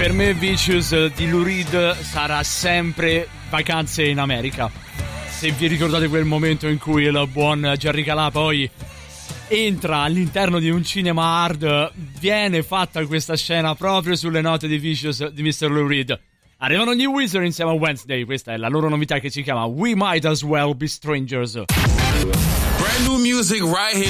Per me Vicious di Lou Reed sarà sempre Vacanze in America. Se vi ricordate quel momento in cui il buon Jerry Calà poi entra all'interno di un cinema hard, viene fatta questa scena proprio sulle note di Vicious di Mr. Lou Reed. Arrivano gli Wizard insieme a Wednesday, questa è la loro novità che si chiama We Might As Well Be Strangers. Brand new music right here.